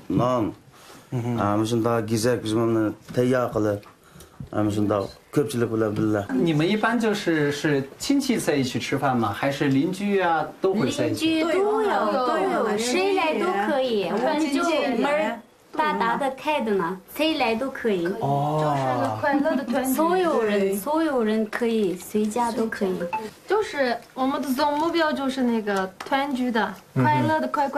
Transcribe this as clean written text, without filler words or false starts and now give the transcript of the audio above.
non ana shunday gizak biz buni tayyor qilib ana shunday ko'pchilik bilan birga 你们一般是亲戚在一起吃饭吗？还是邻居啊都会在一起？ 邻居都有，谁来都可以，我们就门大大的开的呢，谁来都可以。 哦， 快乐的团聚， 所有人可以，随家都可以。 就是我们的总目标就是那个团聚的，快乐的快快。